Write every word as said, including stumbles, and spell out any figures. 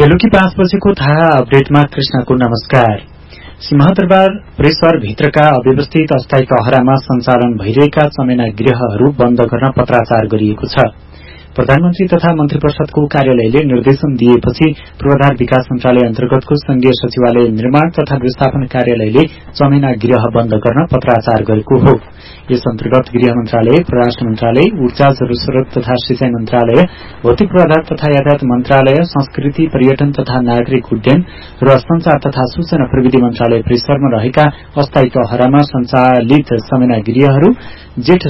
बेलुकी पाँच बजेको थाहा अपडेटमा कृष्णको नमस्कार। सिंहदरबार परिसर भित्रका अव्यवस्थित अस्थायी कहरामा सञ्चालन भइरहेका चमेना गृहहरू बन्द गर्न पत्राचार गरिएको छ। प्रधानमन्त्री तथा मन्त्री परिषदको कार्यालयले निर्देशन दिएपछि पूर्वाधार विकास मन्त्रालय अन्तर्गतको संघीय सचिवालय निर्माण तथा व्यवस्थापन कार्यालयले चमेना गृह बन्द गर्न पत्राचार गरेको हो। यस अन्तर्गत गृह मन्त्रालय, परराष्ट्र मन्त्रालय, ऊर्जा जलस्रोत तथा सिंचाई मन्त्रालय, भौतिक पूर्वाधार तथा यातायात मन्त्रालय, संस्कृति, पर्यटन तथा नागरिक उड्डयन र संचार तथा सूचना प्रविधि मन्त्रालय परिसरमा रहेका अस्थायी कहरामा सञ्चालित चमेना गृहहरू जेठ